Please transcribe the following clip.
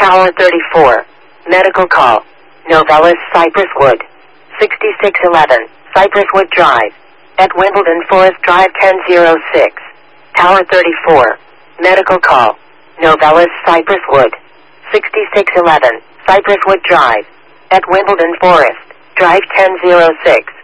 Tower 34. Medical call. Novellus Cypress Wood. 6611. Cypress Wood Drive. At Wimbledon Forest Drive 1006. Tower 34. Medical call. Novellus Cypress Wood. 6611. Cypress Wood Drive. At Wimbledon Forest Drive 1006.